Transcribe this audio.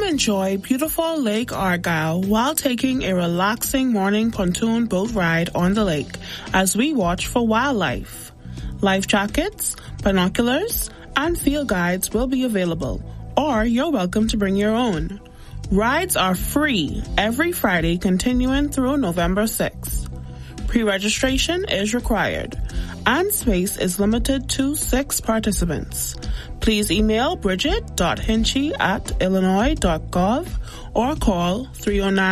enjoy beautiful Lake Argyle while taking a relaxing morning pontoon boat ride on the lake as we watch for wildlife. Life jackets, binoculars, and field guides will be available, or you're welcome to bring your own. Rides are free every Friday continuing through November 6th. Pre-registration is required, and space is limited to 6 participants. Please email bridget.hinchy@illinois.gov or call 309